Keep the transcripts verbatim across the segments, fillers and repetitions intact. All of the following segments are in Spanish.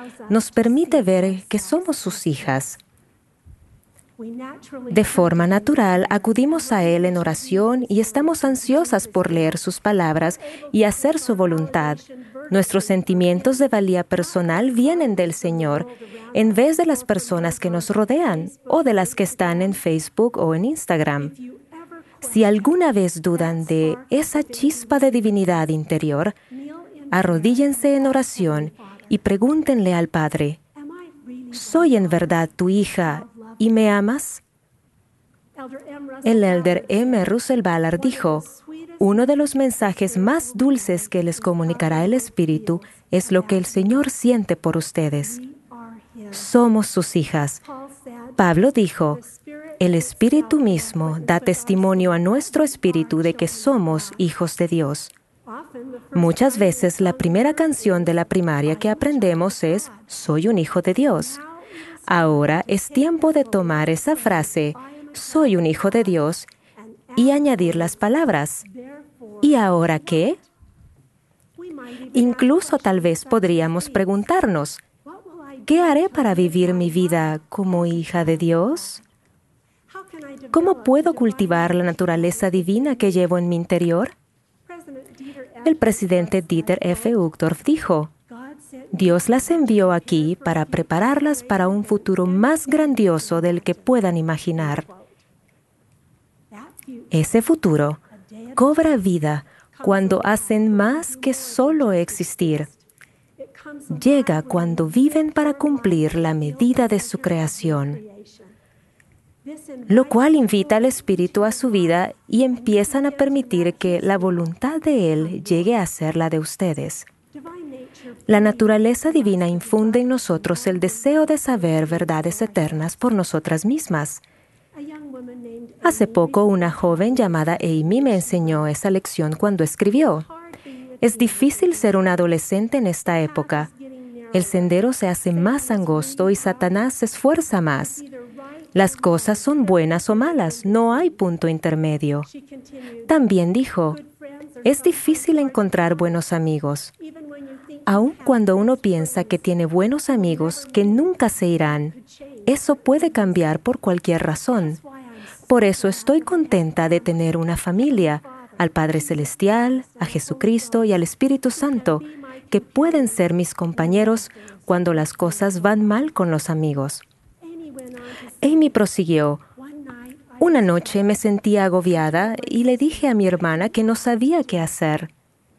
nos permite ver que somos sus hijas. De forma natural, acudimos a Él en oración y estamos ansiosas por leer sus palabras y hacer su voluntad. Nuestros sentimientos de valía personal vienen del Señor, en vez de las personas que nos rodean o de las que están en Facebook o en Instagram. Si alguna vez dudan de esa chispa de divinidad interior, arrodíllense en oración y pregúntenle al Padre: ¿soy en verdad tu hija y me amas? El elder M. Russell Ballard dijo: uno de los mensajes más dulces que les comunicará el Espíritu es lo que el Señor siente por ustedes. Somos sus hijas. Pablo dijo: el Espíritu mismo da testimonio a nuestro espíritu de que somos hijos de Dios. Muchas veces la primera canción de la primaria que aprendemos es «Soy un hijo de Dios». Ahora es tiempo de tomar esa frase «Soy un hijo de Dios» y añadir las palabras «¿Y ahora qué?». Incluso tal vez podríamos preguntarnos ¿qué haré para vivir mi vida como hija de Dios? ¿Cómo puedo cultivar la naturaleza divina que llevo en mi interior? El presidente Dieter F. Uchtdorf dijo: Dios las envió aquí para prepararlas para un futuro más grandioso del que puedan imaginar. Ese futuro cobra vida cuando hacen más que solo existir. Llega cuando viven para cumplir la medida de su creación, lo cual invita al Espíritu a su vida y empiezan a permitir que la voluntad de Él llegue a ser la de ustedes. La naturaleza divina infunde en nosotros el deseo de saber verdades eternas por nosotras mismas. Hace poco, una joven llamada Amy me enseñó esa lección cuando escribió: es difícil ser un adolescente en esta época. El sendero se hace más angosto y Satanás se esfuerza más. Las cosas son buenas o malas, no hay punto intermedio. También dijo: es difícil encontrar buenos amigos. Aun cuando uno piensa que tiene buenos amigos que nunca se irán, eso puede cambiar por cualquier razón. Por eso estoy contenta de tener una familia, al Padre Celestial, a Jesucristo y al Espíritu Santo, que pueden ser mis compañeros cuando las cosas van mal con los amigos. Amy prosiguió: una noche me sentía agobiada y le dije a mi hermana que no sabía qué hacer.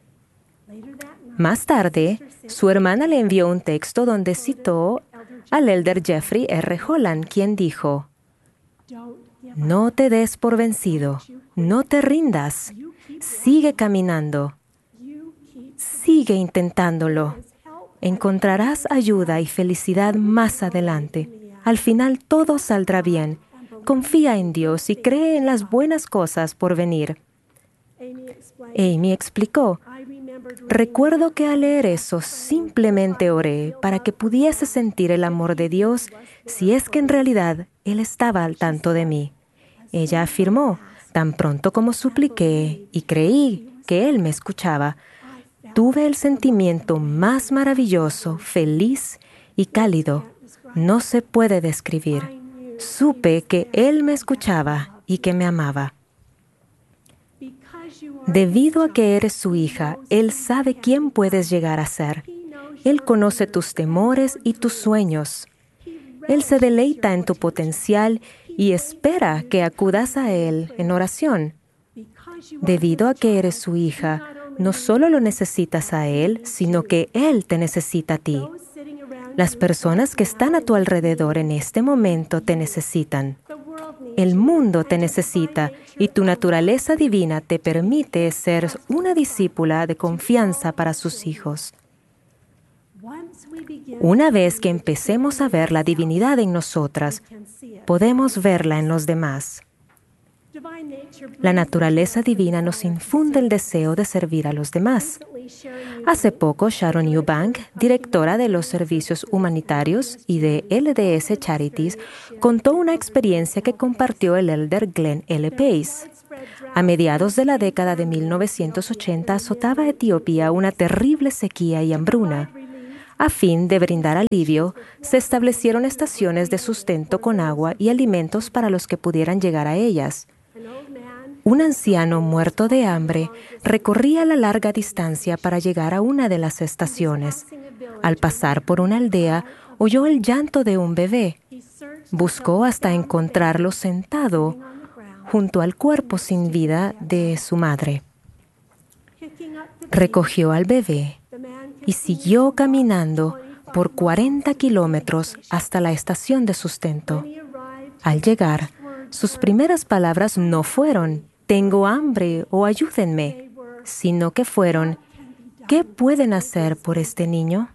Más tarde, su hermana le envió un texto donde citó al elder Jeffrey R. Holland, quien dijo: no te des por vencido, no te rindas, sigue caminando, sigue intentándolo. Encontrarás ayuda y felicidad más adelante. Al final todo saldrá bien. Confía en Dios y cree en las buenas cosas por venir. Amy explicó: recuerdo que al leer eso simplemente oré para que pudiese sentir el amor de Dios si es que en realidad Él estaba al tanto de mí. Ella afirmó: tan pronto como supliqué y creí que Él me escuchaba, tuve el sentimiento más maravilloso, feliz y cálido. No se puede describir. Supe que Él me escuchaba y que me amaba. Debido a que eres su hija, Él sabe quién puedes llegar a ser. Él conoce tus temores y tus sueños. Él se deleita en tu potencial y espera que acudas a Él en oración. Debido a que eres su hija, no solo lo necesitas a Él, sino que Él te necesita a ti. Las personas que están a tu alrededor en este momento te necesitan. El mundo te necesita y tu naturaleza divina te permite ser una discípula de confianza para sus hijos. Una vez que empecemos a ver la divinidad en nosotras, podemos verla en los demás. La naturaleza divina nos infunde el deseo de servir a los demás. Hace poco, Sharon Eubank, directora de los servicios humanitarios y de L D S Charities, contó una experiencia que compartió el elder Glenn L. Pace. A mediados de la década de mil novecientos ochenta azotaba a Etiopía una terrible sequía y hambruna. A fin de brindar alivio, se establecieron estaciones de sustento con agua y alimentos para los que pudieran llegar a ellas. Un anciano muerto de hambre recorría la larga distancia para llegar a una de las estaciones. Al pasar por una aldea, oyó el llanto de un bebé. Buscó hasta encontrarlo sentado junto al cuerpo sin vida de su madre. Recogió al bebé y siguió caminando por cuarenta kilómetros hasta la estación de sustento. Al llegar, sus primeras palabras no fueron «tengo hambre» o «ayúdenme», sino que fueron «¿qué pueden hacer por este niño?».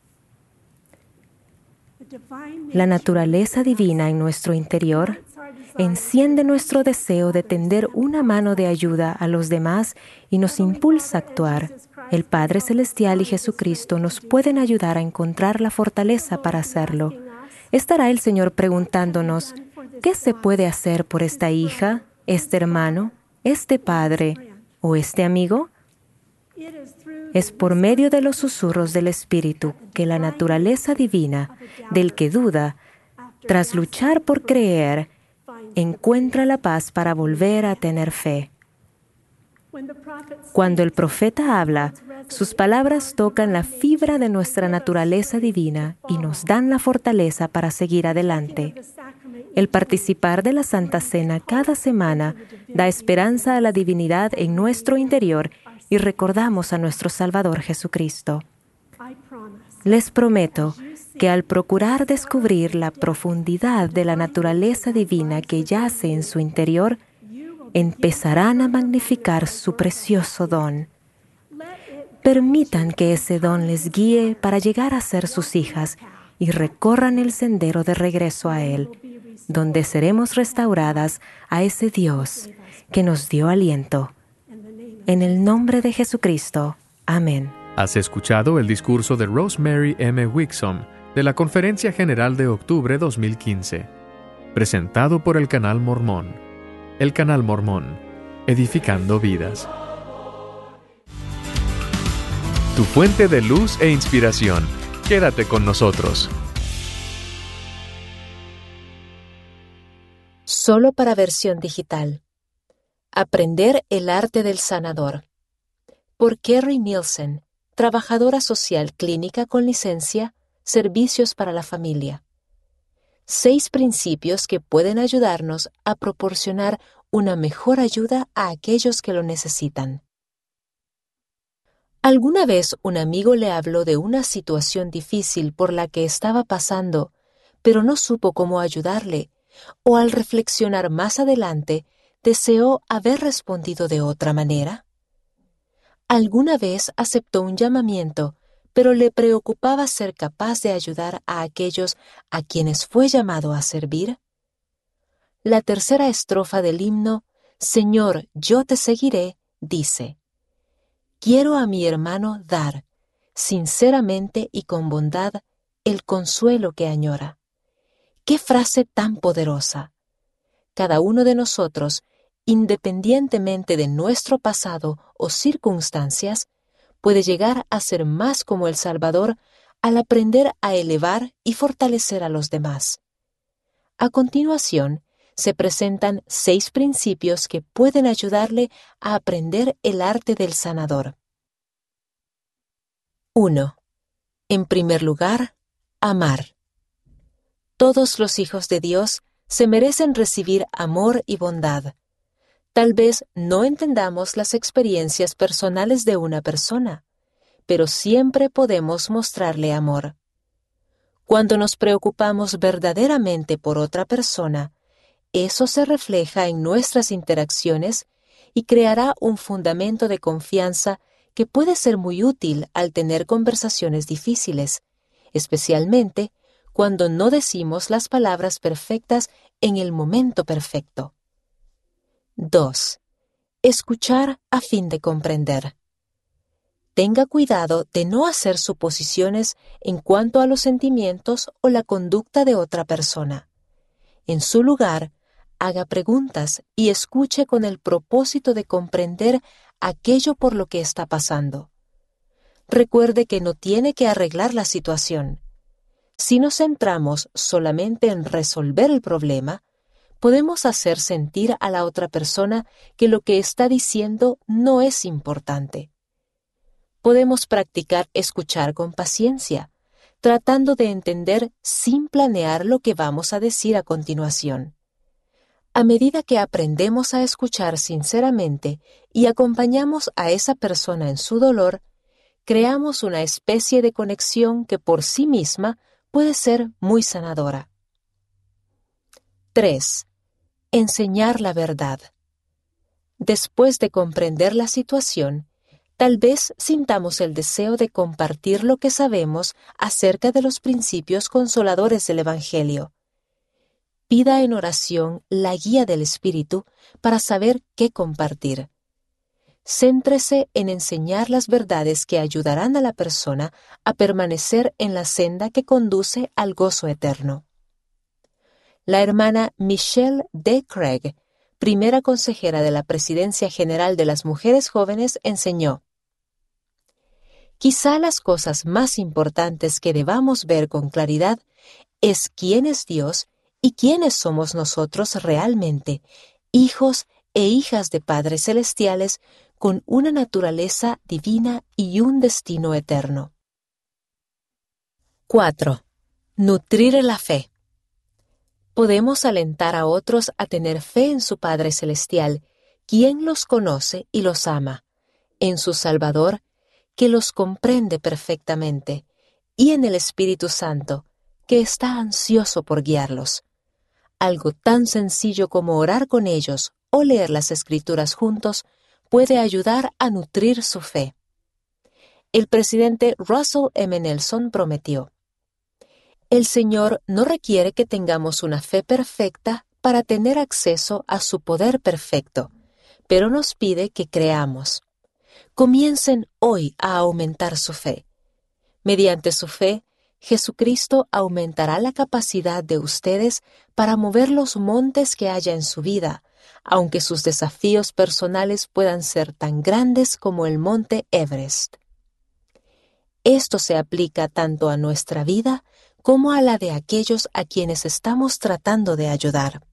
La naturaleza divina en nuestro interior enciende nuestro deseo de tender una mano de ayuda a los demás y nos impulsa a actuar. El Padre Celestial y Jesucristo nos pueden ayudar a encontrar la fortaleza para hacerlo. ¿Estará el Señor preguntándonos, ¿qué se puede hacer por esta hija, este hermano, este padre o este amigo? Es por medio de los susurros del Espíritu que la naturaleza divina del que duda, tras luchar por creer, encuentra la paz para volver a tener fe. Cuando el profeta habla, sus palabras tocan la fibra de nuestra naturaleza divina y nos dan la fortaleza para seguir adelante. El participar de la Santa Cena cada semana da esperanza a la divinidad en nuestro interior y recordamos a nuestro Salvador Jesucristo. Les prometo que al procurar descubrir la profundidad de la naturaleza divina que yace en su interior, empezarán a magnificar su precioso don. Permitan que ese don les guíe para llegar a ser sus hijas y recorran el sendero de regreso a Él, donde seremos restauradas a ese Dios que nos dio aliento. En el nombre de Jesucristo. Amén. Has escuchado el discurso de Rosemary M. Wixom de la Conferencia General de octubre dos mil quince, presentado por el Canal Mormón. El Canal Mormón, edificando vidas. Tu fuente de luz e inspiración. Quédate con nosotros. Solo para versión digital. Aprender el arte del sanador. Por Kerry Nielsen, trabajadora social clínica con licencia, Servicios para la Familia. Seis principios que pueden ayudarnos a proporcionar una mejor ayuda a aquellos que lo necesitan. ¿Alguna vez un amigo le habló de una situación difícil por la que estaba pasando, pero no supo cómo ayudarle, o al reflexionar más adelante, deseó haber respondido de otra manera? ¿Alguna vez aceptó un llamamiento, pero le preocupaba ser capaz de ayudar a aquellos a quienes fue llamado a servir? La tercera estrofa del himno, Señor, yo te seguiré, dice: Quiero a mi hermano dar, sinceramente y con bondad, el consuelo que añora. ¡Qué frase tan poderosa! Cada uno de nosotros, independientemente de nuestro pasado o circunstancias, puede llegar a ser más como el Salvador al aprender a elevar y fortalecer a los demás. A continuación, se presentan seis principios que pueden ayudarle a aprender el arte del sanador. uno. En primer lugar, amar. Todos los hijos de Dios se merecen recibir amor y bondad. Tal vez no entendamos las experiencias personales de una persona, pero siempre podemos mostrarle amor. Cuando nos preocupamos verdaderamente por otra persona, eso se refleja en nuestras interacciones y creará un fundamento de confianza que puede ser muy útil al tener conversaciones difíciles, especialmente cuando no decimos las palabras perfectas en el momento perfecto. dos. Escuchar a fin de comprender. Tenga cuidado de no hacer suposiciones en cuanto a los sentimientos o la conducta de otra persona. En su lugar, haga preguntas y escuche con el propósito de comprender aquello por lo que está pasando. recuerde que no tiene que arreglar la situación. Si nos centramos solamente en resolver el problema, podemos hacer sentir a la otra persona que lo que está diciendo no es importante. Podemos practicar escuchar con paciencia, tratando de entender sin planear lo que vamos a decir a continuación. A medida que aprendemos a escuchar sinceramente y acompañamos a esa persona en su dolor, creamos una especie de conexión que por sí misma puede ser muy sanadora. tres. Enseñar la verdad. Después de comprender la situación, tal vez sintamos el deseo de compartir lo que sabemos acerca de los principios consoladores del Evangelio. Pida en oración la guía del Espíritu para saber qué compartir. Céntrese en enseñar las verdades que ayudarán a la persona a permanecer en la senda que conduce al gozo eterno. La hermana Michelle D. Craig, primera consejera de la Presidencia General de las Mujeres Jóvenes, enseñó: quizá las cosas más importantes que debamos ver con claridad es quién es Dios y quiénes somos nosotros realmente, hijos e hijas de padres celestiales con una naturaleza divina y un destino eterno. cuatro. Nutrir la fe. Podemos alentar a otros a tener fe en su Padre Celestial, quien los conoce y los ama, en su Salvador, que los comprende perfectamente, y en el Espíritu Santo, que está ansioso por guiarlos. Algo tan sencillo como orar con ellos o leer las Escrituras juntos puede ayudar a nutrir su fe. El presidente Russell M. Nelson prometió: el Señor no requiere que tengamos una fe perfecta para tener acceso a su poder perfecto, pero nos pide que creamos. Comiencen hoy a aumentar su fe. Mediante su fe, Jesucristo aumentará la capacidad de ustedes para mover los montes que haya en su vida, aunque sus desafíos personales puedan ser tan grandes como el monte Everest. Esto se aplica tanto a nuestra vida como a la de aquellos a quienes estamos tratando de ayudar.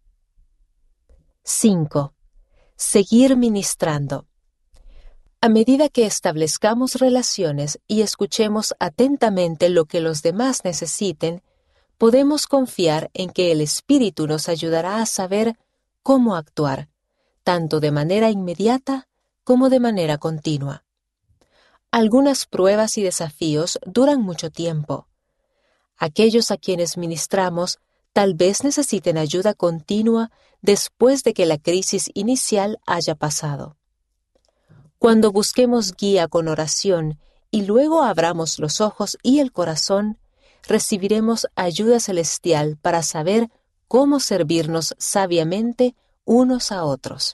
cinco. Seguir ministrando. A medida que establezcamos relaciones y escuchemos atentamente lo que los demás necesiten, podemos confiar en que el Espíritu nos ayudará a saber cómo actuar, tanto de manera inmediata como de manera continua. Algunas pruebas y desafíos duran mucho tiempo. Aquellos a quienes ministramos tal vez necesiten ayuda continua después de que la crisis inicial haya pasado. Cuando busquemos guía con oración y luego abramos los ojos y el corazón, recibiremos ayuda celestial para saber cómo servirnos sabiamente unos a otros.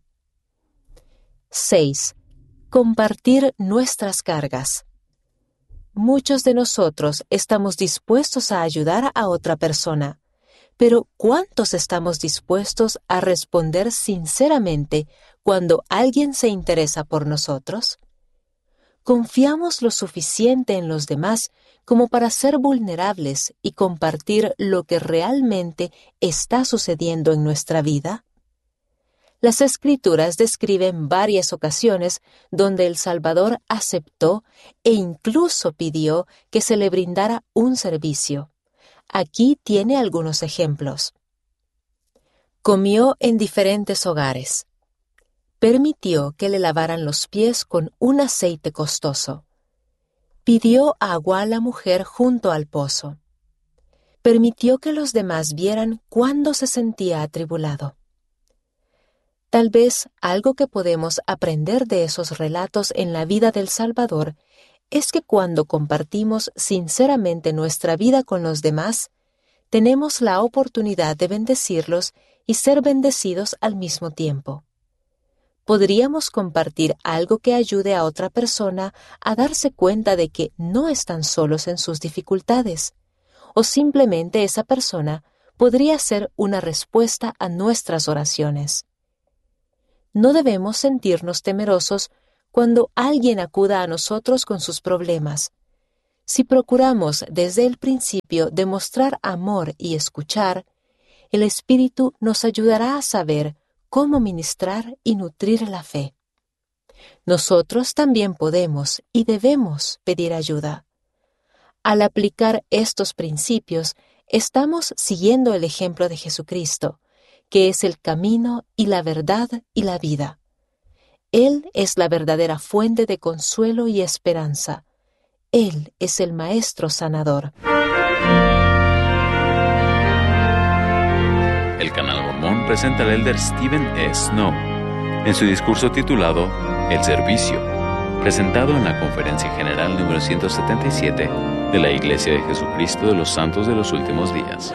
seis. Compartir nuestras cargas. Muchos de nosotros estamos dispuestos a ayudar a otra persona, pero ¿cuántos estamos dispuestos a responder sinceramente cuando alguien se interesa por nosotros? ¿Confiamos lo suficiente en los demás como para ser vulnerables y compartir lo que realmente está sucediendo en nuestra vida? Las Escrituras describen varias ocasiones donde el Salvador aceptó e incluso pidió que se le brindara un servicio. Aquí tiene algunos ejemplos. Comió en diferentes hogares. Permitió que le lavaran los pies con un aceite costoso. Pidió agua a la mujer junto al pozo. Permitió que los demás vieran cuándo se sentía atribulado. Tal vez algo que podemos aprender de esos relatos en la vida del Salvador es que cuando compartimos sinceramente nuestra vida con los demás, tenemos la oportunidad de bendecirlos y ser bendecidos al mismo tiempo. Podríamos compartir algo que ayude a otra persona a darse cuenta de que no están solos en sus dificultades, o simplemente esa persona podría ser una respuesta a nuestras oraciones. No debemos sentirnos temerosos cuando alguien acuda a nosotros con sus problemas. Si procuramos desde el principio demostrar amor y escuchar, el Espíritu nos ayudará a saber cómo ministrar y nutrir la fe. Nosotros también podemos y debemos pedir ayuda. Al aplicar estos principios, estamos siguiendo el ejemplo de Jesucristo, que es el camino y la verdad y la vida. Él es la verdadera fuente de consuelo y esperanza. Él es el Maestro sanador. El Canal Mormón presenta al elder Stephen E. Snow en su discurso titulado El Servicio, presentado en la Conferencia General número ciento setenta y siete de la Iglesia de Jesucristo de los Santos de los Últimos Días.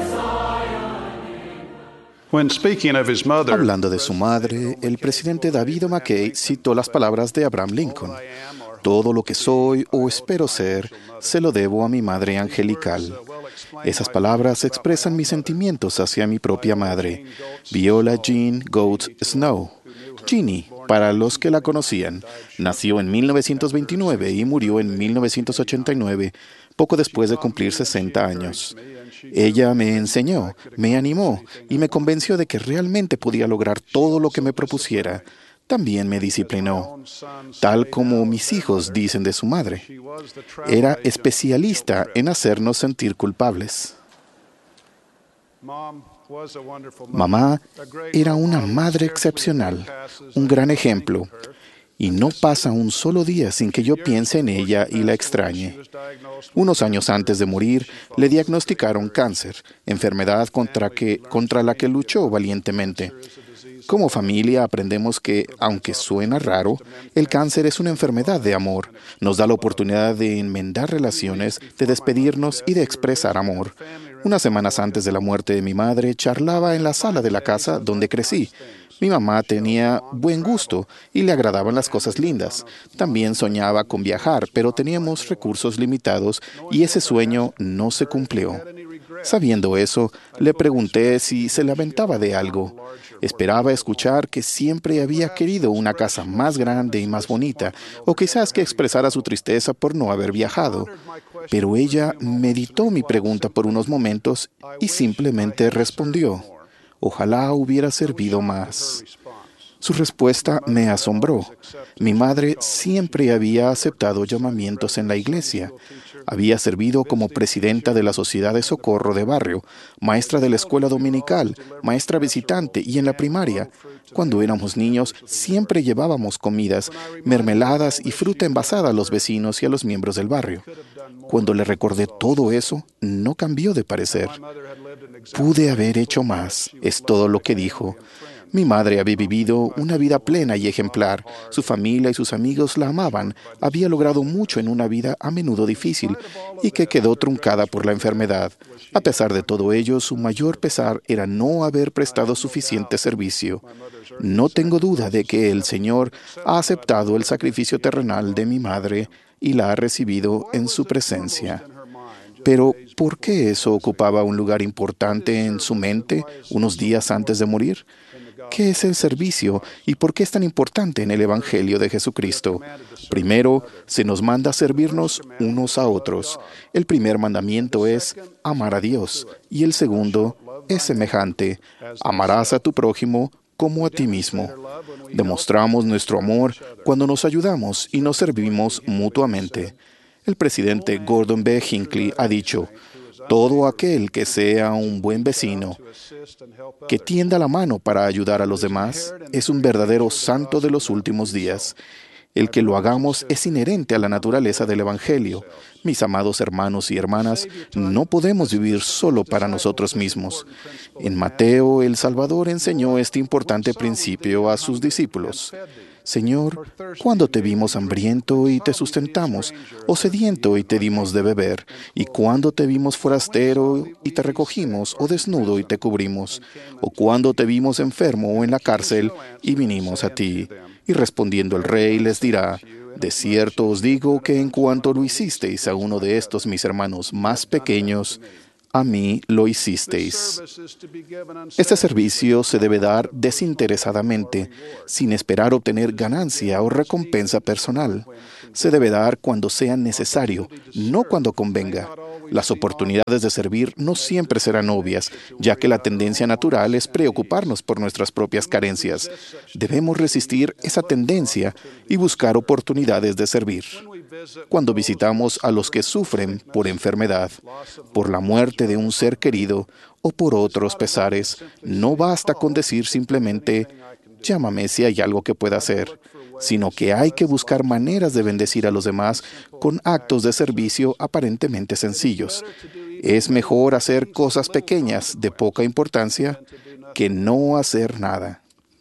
Hablando de su madre, el presidente David O. McKay citó las palabras de Abraham Lincoln: todo lo que soy o espero ser, se lo debo a mi madre angelical. Esas palabras expresan mis sentimientos hacia mi propia madre, Viola Jean Goetz Snow. Jeannie, para los que la conocían, nació en mil novecientos veintinueve y murió en mil novecientos ochenta y nueve, poco después de cumplir sesenta años. Ella me enseñó, me animó y me convenció de que realmente podía lograr todo lo que me propusiera. También me disciplinó, tal como mis hijos dicen de su madre. Era especialista en hacernos sentir culpables. Mamá era una madre excepcional, un gran ejemplo, y no pasa un solo día sin que yo piense en ella y la extrañe. Unos años antes de morir, le diagnosticaron cáncer, enfermedad contra, que, contra la que luchó valientemente. Como familia aprendemos que, aunque suena raro, el cáncer es una enfermedad de amor. Nos da la oportunidad de enmendar relaciones, de despedirnos y de expresar amor. Unas semanas antes de la muerte de mi madre, charlaba en la sala de la casa donde crecí. Mi mamá tenía buen gusto y le agradaban las cosas lindas. También soñaba con viajar, pero teníamos recursos limitados y ese sueño no se cumplió. Sabiendo eso, le pregunté si se lamentaba de algo. Esperaba escuchar que siempre había querido una casa más grande y más bonita, o quizás que expresara su tristeza por no haber viajado. Pero ella meditó mi pregunta por unos momentos y simplemente respondió: ojalá hubiera servido más. Su respuesta me asombró. Mi madre siempre había aceptado llamamientos en la iglesia. Había servido como presidenta de la Sociedad de Socorro de Barrio, maestra de la escuela dominical, maestra visitante y en la primaria. Cuando éramos niños, siempre llevábamos comidas, mermeladas y fruta envasada a los vecinos y a los miembros del barrio. Cuando le recordé todo eso, no cambió de parecer. Pude haber hecho más, es todo lo que dijo. Mi madre había vivido una vida plena y ejemplar. Su familia y sus amigos la amaban. Había logrado mucho en una vida a menudo difícil y que quedó truncada por la enfermedad. A pesar de todo ello, su mayor pesar era no haber prestado suficiente servicio. No tengo duda de que el Señor ha aceptado el sacrificio terrenal de mi madre y la ha recibido en su presencia. Pero, ¿por qué eso ocupaba un lugar importante en su mente unos días antes de morir? ¿Qué es el servicio y por qué es tan importante en el Evangelio de Jesucristo? Primero, se nos manda a servirnos unos a otros. El primer mandamiento es amar a Dios y el segundo es semejante: amarás a tu prójimo como a ti mismo. Demostramos nuestro amor cuando nos ayudamos y nos servimos mutuamente. El presidente Gordon B. Hinckley ha dicho: todo aquel que sea un buen vecino, que tienda la mano para ayudar a los demás, es un verdadero santo de los últimos días. El que lo hagamos es inherente a la naturaleza del Evangelio. Mis amados hermanos y hermanas, no podemos vivir solo para nosotros mismos. En Mateo, el Salvador enseñó este importante principio a sus discípulos. Señor, ¿cuándo te vimos hambriento y te sustentamos, o sediento y te dimos de beber? ¿Y cuándo te vimos forastero y te recogimos, o desnudo y te cubrimos? ¿O cuándo te vimos enfermo o en la cárcel y vinimos a ti? Y respondiendo el rey les dirá: de cierto os digo que en cuanto lo hicisteis a uno de estos mis hermanos más pequeños, a mí lo hicisteis. Este servicio se debe dar desinteresadamente, sin esperar obtener ganancia o recompensa personal. Se debe dar cuando sea necesario, no cuando convenga. Las oportunidades de servir no siempre serán obvias, ya que la tendencia natural es preocuparnos por nuestras propias carencias. Debemos resistir esa tendencia y buscar oportunidades de servir. Cuando visitamos a los que sufren por enfermedad, por la muerte de un ser querido o por otros pesares, no basta con decir simplemente, llámame si hay algo que pueda hacer, sino que hay que buscar maneras de bendecir a los demás con actos de servicio aparentemente sencillos. Es mejor hacer cosas pequeñas de poca importancia que no hacer nada.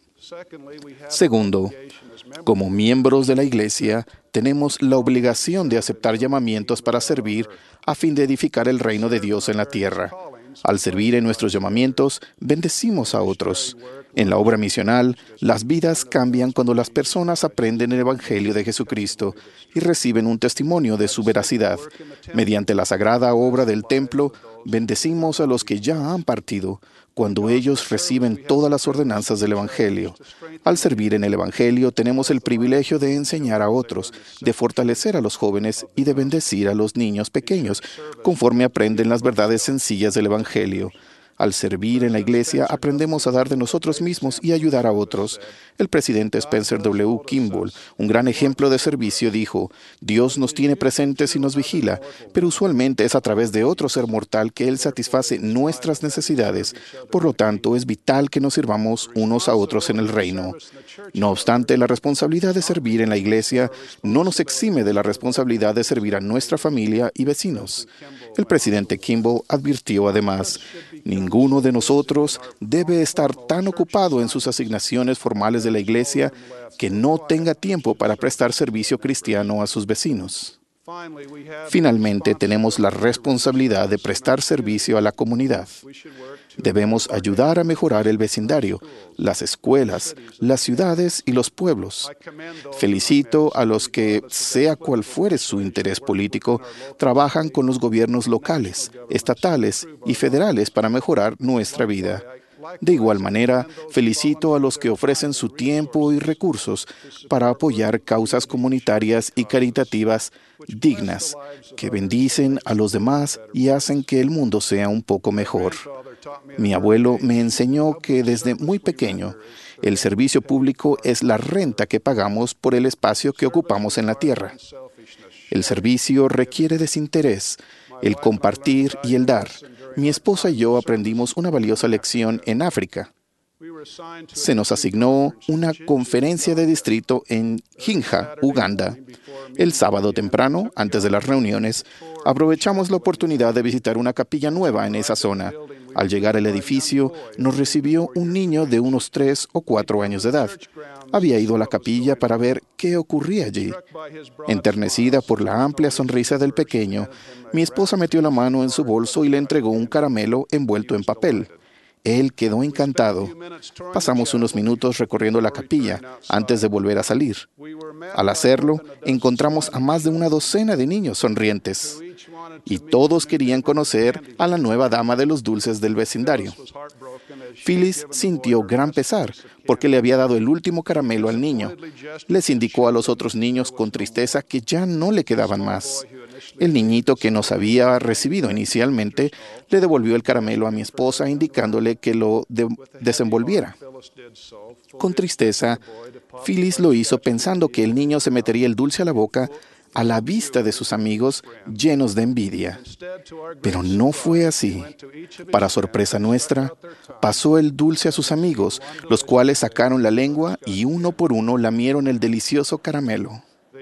Segundo, como miembros de la Iglesia, tenemos la obligación de aceptar llamamientos para servir a fin de edificar el reino de Dios en la tierra. Al servir en nuestros llamamientos, bendecimos a otros. En la obra misional, las vidas cambian cuando las personas aprenden el Evangelio de Jesucristo y reciben un testimonio de su veracidad. Mediante la sagrada obra del templo, bendecimos a los que ya han partido, cuando ellos reciben todas las ordenanzas del Evangelio. Al servir en el Evangelio, tenemos el privilegio de enseñar a otros, de fortalecer a los jóvenes y de bendecir a los niños pequeños, conforme aprenden las verdades sencillas del Evangelio. Al servir en la Iglesia, aprendemos a dar de nosotros mismos y ayudar a otros. El presidente Spencer W. Kimball, un gran ejemplo de servicio, dijo, «Dios nos tiene presentes y nos vigila, pero usualmente es a través de otro ser mortal que Él satisface nuestras necesidades. Por lo tanto, es vital que nos sirvamos unos a otros en el reino». No obstante, la responsabilidad de servir en la Iglesia no nos exime de la responsabilidad de servir a nuestra familia y vecinos. El presidente Kimball advirtió además, «Ninguno de nosotros debe estar tan ocupado en sus asignaciones formales de la Iglesia que no tenga tiempo para prestar servicio cristiano a sus vecinos». Finalmente, tenemos la responsabilidad de prestar servicio a la comunidad. Debemos ayudar a mejorar el vecindario, las escuelas, las ciudades y los pueblos. Felicito a los que, sea cual fuere su interés político, trabajan con los gobiernos locales, estatales y federales para mejorar nuestra vida. De igual manera, felicito a los que ofrecen su tiempo y recursos para apoyar causas comunitarias y caritativas dignas, que bendicen a los demás y hacen que el mundo sea un poco mejor. Mi abuelo me enseñó que desde muy pequeño, el servicio público es la renta que pagamos por el espacio que ocupamos en la tierra. El servicio requiere desinterés, el compartir y el dar. Mi esposa y yo aprendimos una valiosa lección en África. Se nos asignó una conferencia de distrito en Jinja, Uganda. El sábado temprano, antes de las reuniones, aprovechamos la oportunidad de visitar una capilla nueva en esa zona. Al llegar al edificio, nos recibió un niño de unos tres o cuatro años de edad. Había ido a la capilla para ver qué ocurría allí. Enternecida por la amplia sonrisa del pequeño, mi esposa metió la mano en su bolso y le entregó un caramelo envuelto en papel. Él quedó encantado. Pasamos unos minutos recorriendo la capilla antes de volver a salir. Al hacerlo, encontramos a más de una docena de niños sonrientes. Y todos querían conocer a la nueva dama de los dulces del vecindario. Phyllis sintió gran pesar porque le había dado el último caramelo al niño. Les indicó a los otros niños con tristeza que ya no le quedaban más. El niñito que nos había recibido inicialmente le devolvió el caramelo a mi esposa, indicándole que lo de- desenvolviera. Con tristeza, Phyllis lo hizo pensando que el niño se metería el dulce a la boca a la vista de sus amigos llenos de envidia. Pero no fue así. Para sorpresa nuestra, pasó el dulce a sus amigos, los cuales sacaron la lengua y uno por uno lamieron el delicioso caramelo.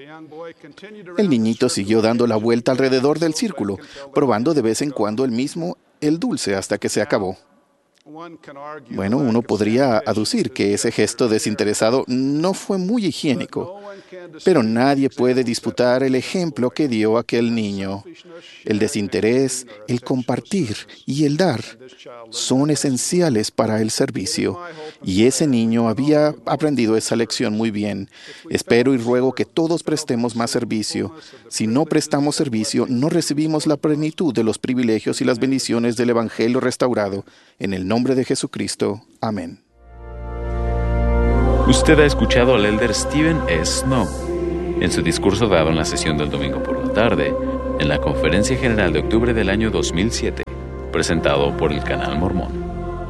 El niñito siguió dando la vuelta alrededor del círculo, probando de vez en cuando el mismo el dulce hasta que se acabó. Bueno, uno podría aducir que ese gesto desinteresado no fue muy higiénico, pero nadie puede disputar el ejemplo que dio aquel niño. El desinterés, el compartir y el dar son esenciales para el servicio, y ese niño había aprendido esa lección muy bien. Espero y ruego que todos prestemos más servicio. Si no prestamos servicio, no recibimos la plenitud de los privilegios y las bendiciones del Evangelio restaurado. En el nombre de Jesucristo. Amén. Usted ha escuchado al elder Stephen S. Snow en su discurso dado en la sesión del domingo por la tarde, en la Conferencia General de octubre del año dos mil siete, presentado por el Canal Mormón.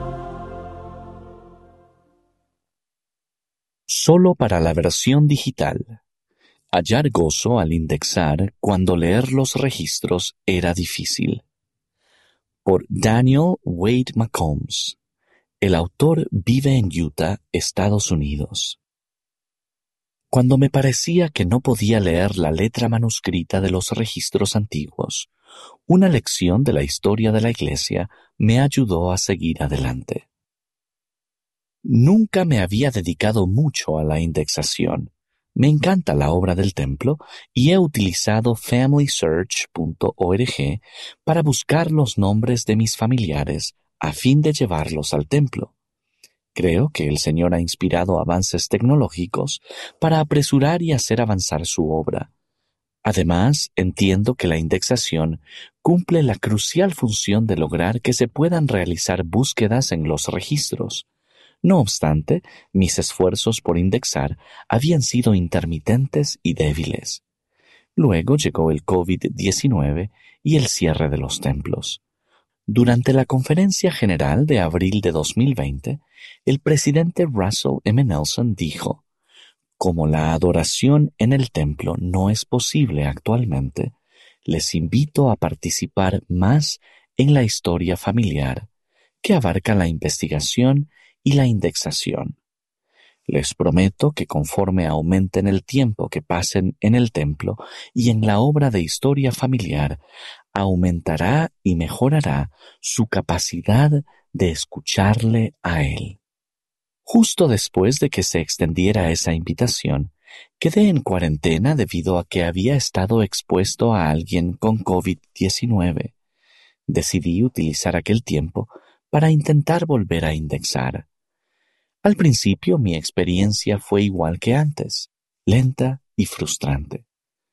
Solo para la versión digital. Hallar gozo al indexar cuando leer los registros era difícil. Por Daniel Wade McCombs. El autor vive en Utah, Estados Unidos. Cuando me parecía que no podía leer la letra manuscrita de los registros antiguos, una lección de la historia de la Iglesia me ayudó a seguir adelante. Nunca me había dedicado mucho a la indexación. Me encanta la obra del templo y he utilizado family search punto org para buscar los nombres de mis familiares a fin de llevarlos al templo. Creo que el Señor ha inspirado avances tecnológicos para apresurar y hacer avanzar su obra. Además, entiendo que la indexación cumple la crucial función de lograr que se puedan realizar búsquedas en los registros. No obstante, mis esfuerzos por indexar habían sido intermitentes y débiles. Luego llegó el COVID diecinueve y el cierre de los templos. Durante la Conferencia General de abril de dos mil veinte, el presidente Russell M. Nelson dijo: «Como la adoración en el templo no es posible actualmente, les invito a participar más en la historia familiar, que abarca la investigación y la indexación. Les prometo que conforme aumenten el tiempo que pasen en el templo y en la obra de historia familiar, aumentará y mejorará su capacidad de escucharle a él». Justo después de que se extendiera esa invitación, quedé en cuarentena debido a que había estado expuesto a alguien con COVID diecinueve. Decidí utilizar aquel tiempo para intentar volver a indexar. Al principio mi experiencia fue igual que antes, lenta y frustrante.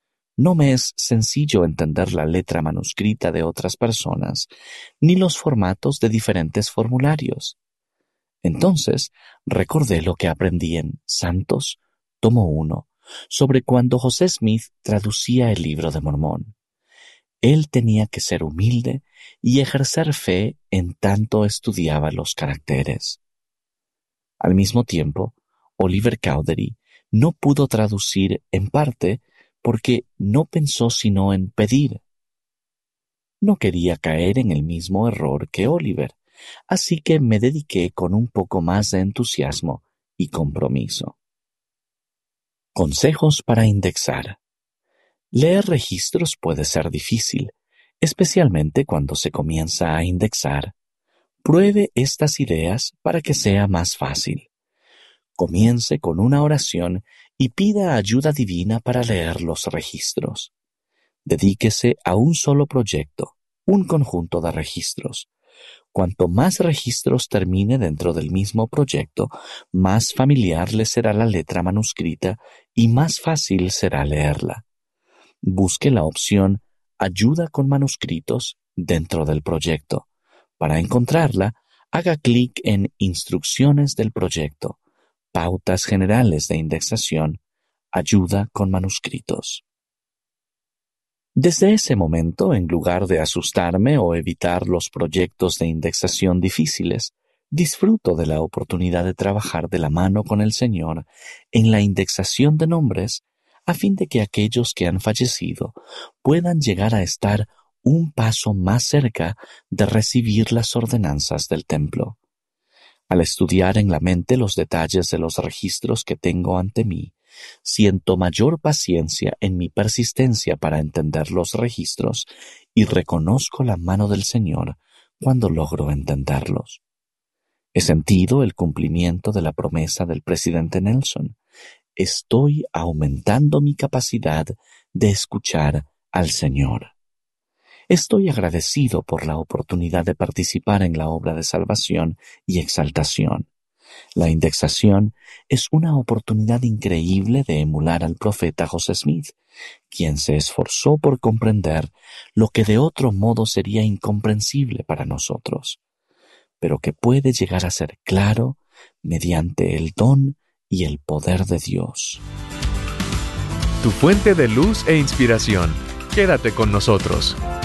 No me es sencillo entender la letra manuscrita de otras personas, ni los formatos de diferentes formularios. Entonces recordé lo que aprendí en Santos, tomo uno, sobre cuando José Smith traducía el Libro de Mormón. Él tenía que ser humilde y ejercer fe en tanto estudiaba los caracteres. Al mismo tiempo, Oliver Cowdery no pudo traducir en parte porque no pensó sino en pedir. No quería caer en el mismo error que Oliver, así que me dediqué con un poco más de entusiasmo y compromiso. Consejos para indexar. Leer registros puede ser difícil, especialmente cuando se comienza a indexar. Pruebe estas ideas para que sea más fácil. Comience con una oración y pida ayuda divina para leer los registros. Dedíquese a un solo proyecto, un conjunto de registros. Cuanto más registros termine dentro del mismo proyecto, más familiar le será la letra manuscrita y más fácil será leerla. Busque la opción Ayuda con manuscritos dentro del proyecto. Para encontrarla, haga clic en Instrucciones del proyecto, Pautas generales de indexación, Ayuda con manuscritos. Desde ese momento, en lugar de asustarme o evitar los proyectos de indexación difíciles, disfruto de la oportunidad de trabajar de la mano con el Señor en la indexación de nombres a fin de que aquellos que han fallecido puedan llegar a estar un paso más cerca de recibir las ordenanzas del templo. Al estudiar en la mente los detalles de los registros que tengo ante mí, siento mayor paciencia en mi persistencia para entender los registros y reconozco la mano del Señor cuando logro entenderlos. He sentido el cumplimiento de la promesa del presidente Nelson. Estoy aumentando mi capacidad de escuchar al Señor. Estoy agradecido por la oportunidad de participar en la obra de salvación y exaltación. La indexación es una oportunidad increíble de emular al profeta José Smith, quien se esforzó por comprender lo que de otro modo sería incomprensible para nosotros, pero que puede llegar a ser claro mediante el don y el poder de Dios. Tu fuente de luz e inspiración. Quédate con nosotros.